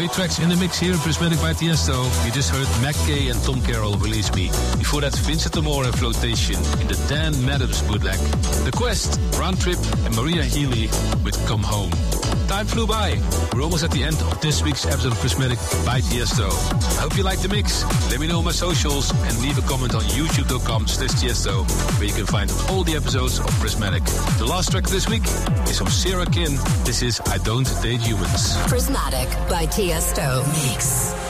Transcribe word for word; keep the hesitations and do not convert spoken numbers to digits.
Great tracks in the mix here in Prismatic by Tiesto. You just heard Mac Kay and Tom Carroll, Release Me. Before that, Vincent Amore and Flotation in the Dan Madams bootleg. The Quest, Round Trip, and Maria Healy with Come Home. Time flew by. We're almost at the end of this week's episode of Prismatic by Tiesto. I hope you liked the mix. Let me know on my socials and leave a comment on youtube.com slash Tiesto, where you can find all the episodes of Prismatic. The last track this week is from Sarah Kin. This is I Don't Date Humans. Prismatic by Tiesto. Mix.